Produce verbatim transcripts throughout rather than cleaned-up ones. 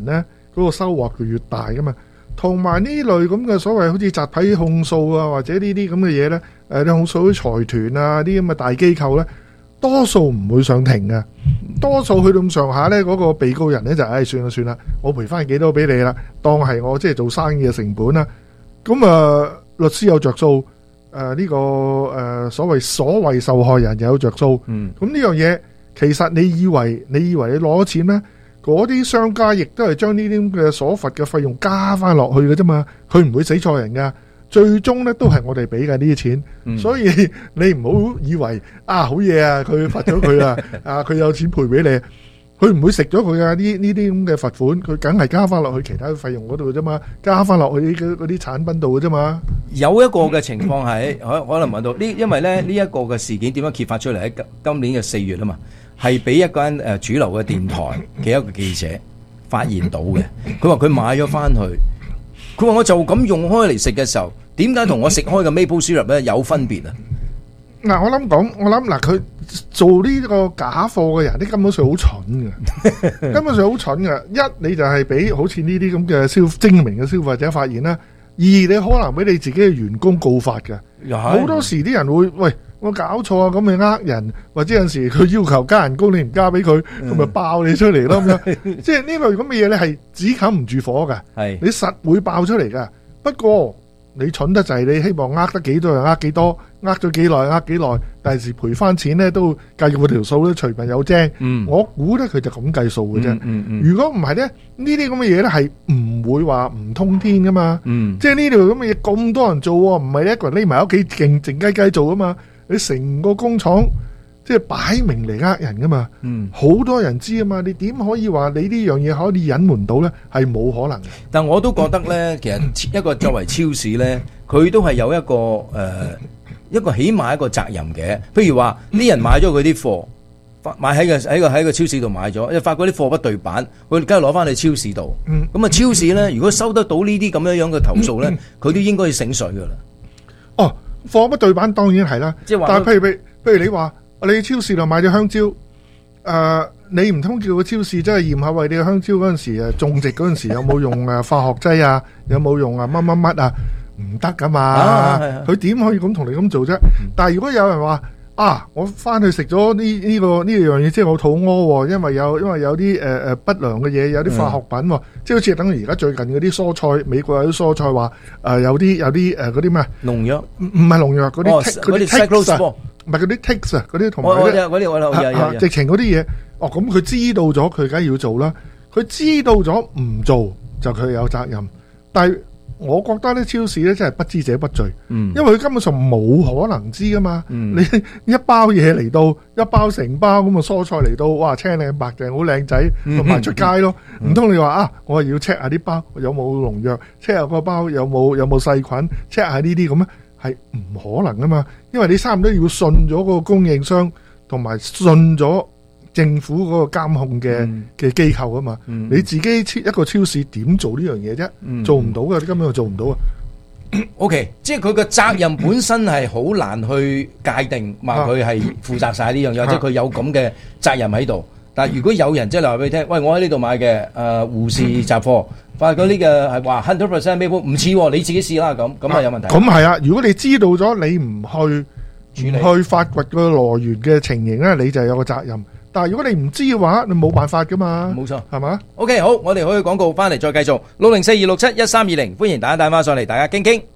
咧，嗰個收穫就越大噶嘛。同埋呢類咁嘅所謂好似集體控訴啊，或者呢啲咁嘅嘢咧，誒你控訴啲財團啊，啲咁嘅大機構咧，多數唔會上庭嘅，多數去到咁上下咧，嗰個被告人咧就唉算啦算啦，我賠翻幾多俾你啦，當係我即係做生意嘅成本啦。咁啊，律師有着數，誒呢個誒所謂所謂受害人有着數。嗯，咁呢樣嘢其實你以為你以為你攞咗錢咩？嗰啲商家亦都係將呢啲咁嘅所罰嘅費用加翻落去嘅啫嘛，佢唔會死錯人噶，最終咧都係我哋俾嘅呢啲錢，嗯、所以你唔好以為啊好嘢啊，佢罰咗佢啊，啊佢有錢賠俾你，佢唔會食咗佢啊呢呢啲咁嘅罰款，佢梗係加翻落去其他費用嗰度啫嘛，加翻落去嗰啲產品度嘅啫嘛。 有一個嘅情況係可可能問到呢，因為咧呢一個嘅事件點樣揭發出嚟喺今今年嘅四月啊嘛。係俾一間誒主流嘅電台嘅一個記者發現到嘅，佢話佢買咗翻去，佢話我就咁用開嚟食嘅時候，點解同我食開嘅 maple syrup 咧有分別啊？ 嗱，我諗講，我諗嗱，佢做呢個假貨嘅人，啲根本上好蠢嘅，根本上好蠢嘅。一你就係俾好似呢啲咁嘅消精明嘅消費者發現啦；二你可能俾你自己嘅員工告發嘅。好多時啲人會喂。我搞錯啊！咁咪呃人，或者有陣時佢要求加人工，你唔加俾佢，咁咪爆你出嚟咯咁樣。即係呢類咁嘅嘢咧，係止冚唔住火㗎。係你實會爆出嚟㗎。不過你蠢得滯，你希望呃得幾多就呃幾多，呃咗幾耐呃幾耐，第時賠翻錢咧都計嗰條數咧，隨便有精。嗯，我估咧佢就咁計數嘅啫。嗯嗯嗯。如果唔係咧，呢啲咁嘅嘢咧係唔會話唔通天噶嘛。嗯。即係呢類咁嘅嘢咁多人做喎，唔係一個人匿埋喺屋企靜靜雞雞做啊嘛。你成個工廠即係擺明嚟呃人噶嘛，嗯，好多人知啊嘛，你點可以話你呢樣嘢可以隱瞞到咧？係冇可能嘅。 但我都覺得咧，其實一個作為超市咧，佢都係有一個誒、呃、一個起碼一個責任嘅。譬如話啲人買咗佢啲貨，買喺個喺個喺個超市度買咗，發覺啲貨不對版，佢梗係攞翻去超市度。嗯，咁啊超市咧，如果收得到呢啲咁樣樣嘅投訴咧，佢、嗯、都應該要醒水噶啦。 哦。貨不對版當然係啦，即係話，但係譬如譬如譬如你話你去超市度買咗香蕉，誒、呃，你唔通叫個超市真係驗下喂你嘅香蕉嗰陣時誒種植嗰陣時有冇用誒化學劑啊，有冇用啊乜乜乜啊，唔得噶嘛，佢點、啊、可以咁同你咁做啫？但係如果有人話啊，我翻去食咗呢呢個呢樣嘢，即係我肚屙，因為有因為有啲誒誒不良嘅嘢，有啲化學品，嗯、即係好似等於而家最近嗰啲蔬菜，美國有啲蔬菜話誒、呃、有啲有啲誒嗰啲咩農藥，唔唔係農藥嗰啲嗰啲 ticks 唔係嗰啲 ticks 啊，嗰啲同埋嗰啲嗰啲直情嗰啲嘢，哦咁佢知道咗，佢梗係要做啦。佢知道咗唔做就佢有責任，但係。我覺得咧超市咧真係不知者不罪，嗯、因為佢根本上冇可能知噶嘛。嗯、你一包嘢嚟到，一包成包咁嘅蔬菜嚟到，哇青靚白淨好靚仔，咪賣出街咯。唔通、嗯、你話啊，我係要 check 下啲包有冇農藥 ，check 下個包有冇有冇細菌 ，check 下呢啲咁咧，係唔可能噶嘛。因為你差唔多要信咗個供應商，同埋信咗政府嗰個監控嘅嘅機構啊嘛，嗯、你自己一個超市點做呢樣嘢啫？嗯、做唔到嘅，你根本就做唔到啊。 O、okay, K， 即係佢個責任本身係好難去界定，話佢係負責晒呢樣嘢，即係佢有咁嘅責任喺度。但係如果有人即係話俾你聽，喂，我喺呢度買嘅誒胡氏雜貨，發覺呢個係話 hundred percent maple 唔似，你自己試啦咁，咁啊有問題。咁係啊，如果你知道咗你唔去唔去發掘個來源嘅情形咧，你就有個責任。但係如果你唔知嘅話，你冇辦法噶嘛。冇錯，係嘛 ？OK， 好，我哋可以廣告翻嚟再繼續。六零四二六七一三二零，歡迎大家打電話上嚟，大家傾傾。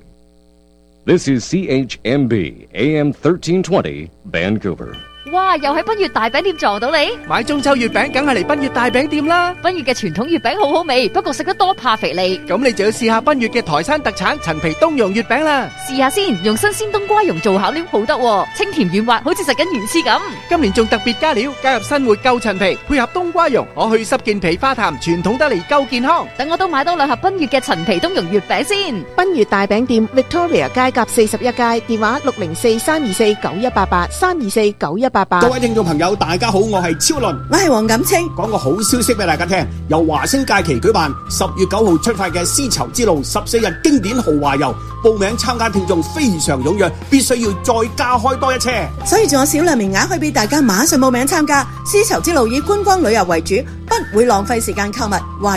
This is C H M B A M thirteen twenty Vancouver。 哇！又喺賓悅大餅店撞到你， 買中秋月餅梗係嚟賓悅大餅店啦。 賓悅嘅傳統月餅好好味，不過食得多怕肥膩。 咁你就要試下賓悅嘅台山特產陳皮冬蓉月餅啦。 試下先，用新鮮冬瓜蓉做餡料好得，清甜軟滑，好似食緊魚翅咁。 今年仲特別加料，加入新活夠陳皮，配合冬瓜蓉，可去濕健脾化痰，傳統得嚟夠健康。 等我都買多兩盒賓悅嘅陳皮冬蓉月餅先。 賓悅大餅店 Victoria 街甲四十一街，電話六零四三二四九一八八三二四九一八八。 各位聽眾朋友大家好，我係超倫， 我係黃錦清。 講個好消息俾大家聽，由華星假期舉辦十月九號出發嘅絲綢之路十四日經典豪華遊，報名參加聽眾非常踴躍，必須要再加開多一車， 所以仲有少量名額可以俾大家馬上報名參加。絲綢之路以觀光旅遊為主，不會浪費時間購物。